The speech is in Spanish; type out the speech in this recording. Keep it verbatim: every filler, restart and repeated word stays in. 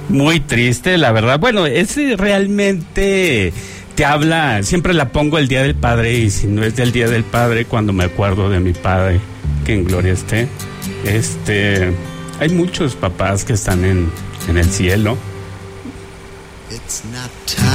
Muy triste, la verdad. Bueno, ese realmente te habla, siempre la pongo el Día del Padre, y si no es del Día del Padre, cuando me acuerdo de mi padre, que en gloria esté. Este, hay muchos papás que están en, en el cielo. It's not time.